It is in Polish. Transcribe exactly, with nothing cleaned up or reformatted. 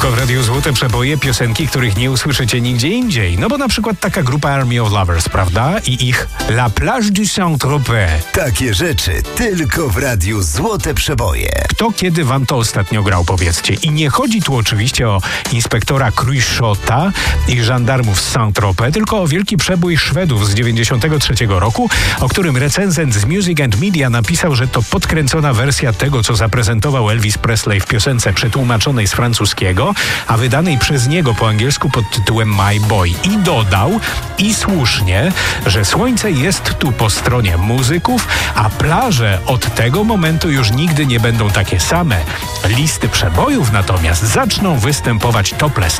Tylko w Radiu Złote Przeboje piosenki, których nie usłyszycie nigdzie indziej. No bo na przykład taka grupa Army of Lovers, prawda? I ich La Plage du Saint-Tropez. Takie rzeczy tylko w Radiu Złote Przeboje. Kto kiedy wam to ostatnio grał, powiedzcie. I nie chodzi tu oczywiście o inspektora Cruchota i żandarmów z Saint-Tropez, tylko o wielki przebój Szwedów z dziewięćdziesiątego trzeciego roku, o którym recenzent z Music and Media napisał, że to podkręcona wersja tego, co zaprezentował Elvis Presley w piosence przetłumaczonej z francuskiego, a wydanej przez niego po angielsku pod tytułem My Boy. I dodał, i słusznie, że słońce jest tu po stronie muzyków, a plaże od tego momentu już nigdy nie będą takie same. Listy przebojów natomiast zaczną występować topless.